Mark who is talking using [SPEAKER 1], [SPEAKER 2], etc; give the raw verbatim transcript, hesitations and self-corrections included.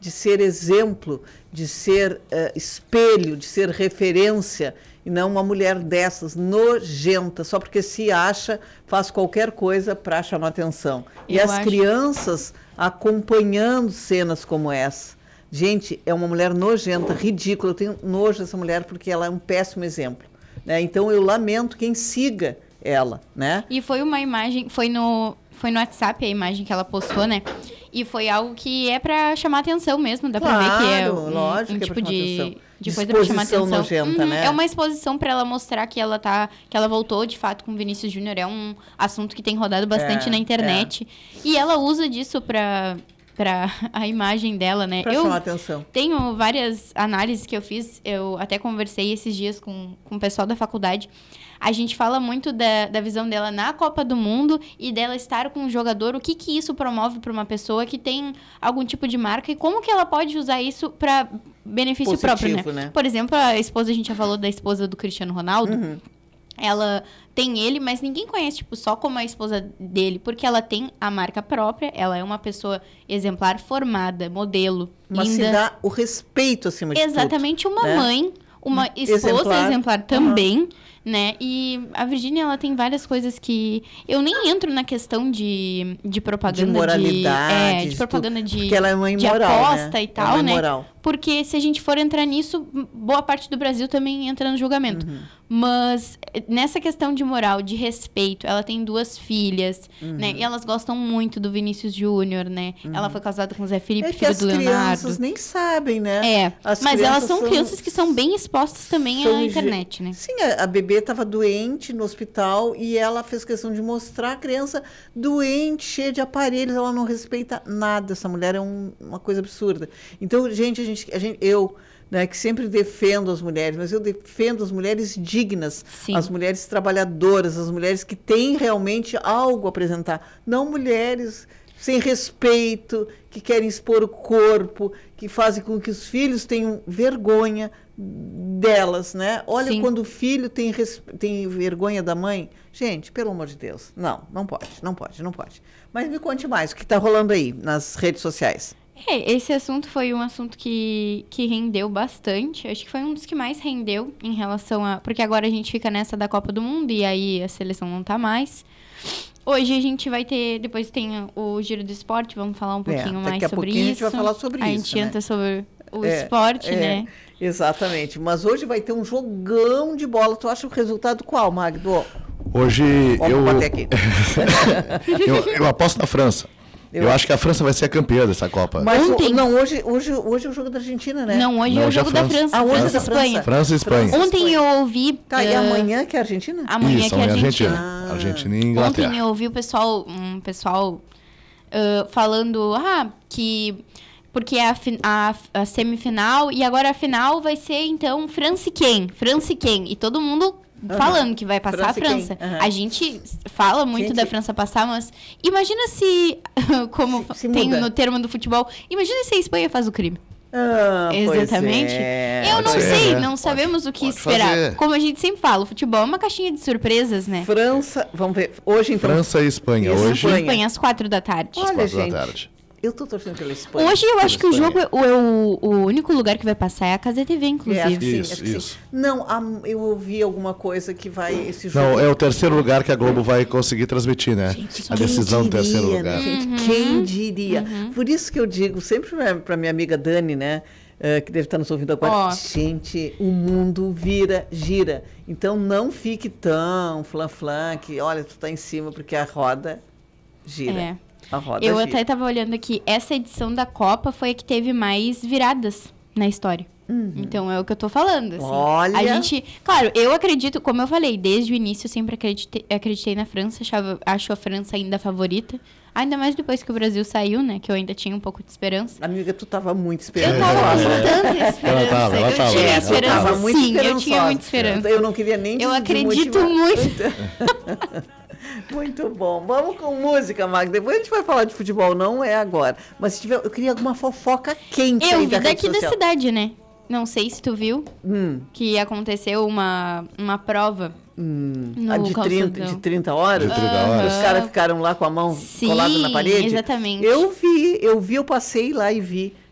[SPEAKER 1] de ser exemplo, de ser uh, espelho, de ser referência, e não uma mulher dessas, nojenta, só porque se acha, faz qualquer coisa para chamar atenção. E
[SPEAKER 2] Eu
[SPEAKER 1] as
[SPEAKER 2] acho...
[SPEAKER 1] crianças acompanhando cenas como essa. Gente, é uma mulher nojenta, ridícula. Eu tenho nojo dessa mulher porque ela é um péssimo exemplo, né? Então eu lamento quem siga ela, né?
[SPEAKER 2] E foi uma imagem, foi no, foi no WhatsApp a imagem que ela postou, né? E foi algo que é pra chamar atenção mesmo, dá
[SPEAKER 1] claro,
[SPEAKER 2] pra ver que é um,
[SPEAKER 1] lógico
[SPEAKER 2] um
[SPEAKER 1] que
[SPEAKER 2] tipo
[SPEAKER 1] é pra
[SPEAKER 2] de, de coisa pra chamar atenção.
[SPEAKER 1] Nojenta,
[SPEAKER 2] uhum,
[SPEAKER 1] né?
[SPEAKER 2] É uma exposição pra ela mostrar que ela tá, que ela voltou de fato com o Vinícius Júnior. É um assunto que tem rodado bastante
[SPEAKER 1] é,
[SPEAKER 2] na internet. É. E ela usa disso pra... para a imagem dela, né?
[SPEAKER 1] Pra
[SPEAKER 2] eu
[SPEAKER 1] chamar atenção.
[SPEAKER 2] Tenho várias análises que eu fiz, eu até conversei esses dias com, com o pessoal da faculdade. A gente fala muito da, da visão dela na Copa do Mundo e dela estar com um jogador, o que que isso promove para uma pessoa que tem algum tipo de marca e como que ela pode usar isso para benefício
[SPEAKER 1] Positivo,
[SPEAKER 2] próprio, né?
[SPEAKER 1] né?
[SPEAKER 2] Por exemplo, a esposa, a gente já falou da esposa do Cristiano Ronaldo.
[SPEAKER 1] Uhum.
[SPEAKER 2] Ela tem ele, mas ninguém conhece, tipo, só como a esposa dele, porque ela tem a marca própria, ela é uma pessoa exemplar, formada, modelo,
[SPEAKER 1] Mas
[SPEAKER 2] linda.
[SPEAKER 1] se dá o respeito acima de
[SPEAKER 2] Exatamente,
[SPEAKER 1] tudo,
[SPEAKER 2] uma
[SPEAKER 1] né?
[SPEAKER 2] mãe, uma esposa exemplar, exemplar também, uhum. né? E a Virgínia, ela tem várias coisas que... Eu nem entro na questão de, de propaganda
[SPEAKER 1] de... moralidade.
[SPEAKER 2] De, é, de propaganda de,
[SPEAKER 1] porque ela é uma imoral,
[SPEAKER 2] de aposta
[SPEAKER 1] né?
[SPEAKER 2] e tal,
[SPEAKER 1] é
[SPEAKER 2] né?
[SPEAKER 1] imoral.
[SPEAKER 2] Porque se a gente for entrar nisso, boa parte do Brasil também entra no julgamento.
[SPEAKER 1] Uhum.
[SPEAKER 2] Mas nessa questão de moral, de respeito, ela tem duas filhas, uhum. né? E elas gostam muito do Vinícius Júnior, né? Uhum. Ela foi casada com o Zé Felipe,
[SPEAKER 1] é
[SPEAKER 2] filho do Leonardo.
[SPEAKER 1] As crianças nem sabem, né?
[SPEAKER 2] É,
[SPEAKER 1] as
[SPEAKER 2] mas elas são,
[SPEAKER 1] são
[SPEAKER 2] crianças que são bem expostas também à internet, né?
[SPEAKER 1] Sim, a, a bebê estava doente no hospital e ela fez questão de mostrar a criança doente, cheia de aparelhos. Ela não respeita nada. Essa mulher é um, uma coisa absurda. Então, gente, a gente, a gente eu... Né, que sempre defendo as mulheres, mas eu defendo as mulheres dignas,
[SPEAKER 2] Sim.
[SPEAKER 1] as mulheres trabalhadoras, as mulheres que têm realmente algo a apresentar, não mulheres sem respeito, que querem expor o corpo, que fazem com que os filhos tenham vergonha delas, né? Olha, Sim. quando o filho tem, tem vergonha da mãe, gente, pelo amor de Deus, não, não pode, não pode, não pode. Mas me conte mais, o que está rolando aí nas redes sociais?
[SPEAKER 2] É, esse assunto foi um assunto que, que rendeu bastante. Acho que foi um dos que mais rendeu em relação a... Porque agora a gente fica nessa da Copa do Mundo e aí a seleção não tá mais. Hoje a gente vai ter... Depois tem o Giro do Esporte, vamos falar um pouquinho
[SPEAKER 1] é,
[SPEAKER 2] mais sobre isso.
[SPEAKER 1] A gente vai falar sobre
[SPEAKER 2] a
[SPEAKER 1] isso,
[SPEAKER 2] A gente
[SPEAKER 1] né?
[SPEAKER 2] entra sobre o
[SPEAKER 1] é,
[SPEAKER 2] esporte,
[SPEAKER 1] é,
[SPEAKER 2] né?
[SPEAKER 1] Exatamente. Mas hoje vai ter um jogão de bola. Tu acha o resultado qual, Magdo?
[SPEAKER 3] Hoje eu... eu... eu aposto na França. Eu, eu acho que a França vai ser a campeã dessa Copa.
[SPEAKER 1] Mas ontem... não, hoje, hoje, hoje é o jogo da Argentina, né?
[SPEAKER 2] Não, hoje
[SPEAKER 3] não,
[SPEAKER 2] é o jogo da França.
[SPEAKER 1] Ah, hoje
[SPEAKER 2] França,
[SPEAKER 1] é da França.
[SPEAKER 2] Espanha.
[SPEAKER 3] França e Espanha.
[SPEAKER 2] França, Ontem eu ouvi...
[SPEAKER 1] Tá, uh... e amanhã que é a Argentina?
[SPEAKER 2] Amanhã
[SPEAKER 3] Isso,
[SPEAKER 2] que é a Argentina.
[SPEAKER 3] Argentina. Ah. Argentina e Inglaterra.
[SPEAKER 2] Ontem eu ouvi o pessoal, um pessoal uh, falando ah, que... Porque é a, a, a semifinal e agora a final vai ser, então, França e quem? França e quem? E todo mundo... Uhum. Falando que vai passar França a França. Uhum. A gente fala muito gente... da França passar, mas imagina se, como se, se tem muda. No termo do futebol, imagina se a Espanha faz o crime.
[SPEAKER 1] Ah,
[SPEAKER 2] Exatamente.
[SPEAKER 1] É.
[SPEAKER 2] Eu não
[SPEAKER 3] ser,
[SPEAKER 2] sei,
[SPEAKER 3] né?
[SPEAKER 2] não
[SPEAKER 3] pode,
[SPEAKER 2] sabemos o que
[SPEAKER 3] pode
[SPEAKER 2] esperar.
[SPEAKER 3] Fazer.
[SPEAKER 2] Como a gente sempre fala, o futebol é uma caixinha de surpresas, né?
[SPEAKER 1] França, vamos ver. Hoje, então.
[SPEAKER 3] França e Espanha.
[SPEAKER 1] Isso,
[SPEAKER 3] hoje.
[SPEAKER 2] Espanha. Espanha, às quatro da tarde.
[SPEAKER 1] Olha,
[SPEAKER 3] quatro
[SPEAKER 1] gente.
[SPEAKER 3] Da tarde.
[SPEAKER 1] Eu tô torcendo pela Espanha.
[SPEAKER 2] Hoje eu acho que
[SPEAKER 3] Espanha.
[SPEAKER 2] o jogo, o, o, o único lugar que vai passar é a Casa T V, inclusive.
[SPEAKER 1] É,
[SPEAKER 3] isso,
[SPEAKER 1] sim,
[SPEAKER 3] isso.
[SPEAKER 1] Não, a, eu ouvi alguma coisa que vai esse jogo.
[SPEAKER 3] Não, é o terceiro lugar que a Globo vai conseguir transmitir, né?
[SPEAKER 1] Gente,
[SPEAKER 3] a decisão
[SPEAKER 1] diria,
[SPEAKER 3] do terceiro lugar.
[SPEAKER 1] Né, gente?
[SPEAKER 2] Uhum.
[SPEAKER 1] Quem diria?
[SPEAKER 2] Uhum.
[SPEAKER 1] Por isso que eu digo sempre para minha amiga Dani, né? Uh, que deve estar nos ouvindo agora. Oh. Gente, o mundo vira, gira. Então não fique tão flan-flan que, olha, tu tá em cima porque a roda gira.
[SPEAKER 2] É.
[SPEAKER 1] A roda
[SPEAKER 2] Eu
[SPEAKER 1] gira.
[SPEAKER 2] até estava olhando aqui, essa edição da Copa foi a que teve mais viradas na história.
[SPEAKER 1] Uhum.
[SPEAKER 2] Então é o que eu tô falando. Assim.
[SPEAKER 1] Olha.
[SPEAKER 2] A gente, claro, eu acredito, como eu falei, desde o início eu sempre acreditei, acreditei na França, achava, acho a França ainda a favorita. Ainda mais depois que o Brasil saiu, né? Que eu ainda tinha um pouco de esperança.
[SPEAKER 1] Amiga, tu tava muito esperança.
[SPEAKER 2] Eu tava com tanta esperança.
[SPEAKER 3] Ela tava, ela
[SPEAKER 2] eu
[SPEAKER 3] tava,
[SPEAKER 2] tinha
[SPEAKER 3] ela
[SPEAKER 2] esperança,
[SPEAKER 1] tava muito
[SPEAKER 2] sim. Eu tinha muita esperança.
[SPEAKER 1] Eu não queria nem
[SPEAKER 2] Eu acredito muito.
[SPEAKER 1] Muito bom. Vamos com música, Magda. Depois a gente vai falar de futebol, não é agora. Mas se tiver, eu queria alguma fofoca quente
[SPEAKER 2] eu
[SPEAKER 1] aí
[SPEAKER 2] vi
[SPEAKER 1] da
[SPEAKER 2] daqui
[SPEAKER 1] rede
[SPEAKER 2] da
[SPEAKER 1] social.
[SPEAKER 2] cidade, né? Não sei se tu viu
[SPEAKER 1] hum.
[SPEAKER 2] que aconteceu uma, uma prova.
[SPEAKER 1] Hum.
[SPEAKER 2] No
[SPEAKER 1] Ah, de, trinta, de trinta horas?
[SPEAKER 3] De trinta horas.
[SPEAKER 1] Os caras ficaram lá com a mão
[SPEAKER 2] Sim,
[SPEAKER 1] colada na parede?
[SPEAKER 2] Exatamente.
[SPEAKER 1] Eu vi, eu vi, eu passei lá e vi.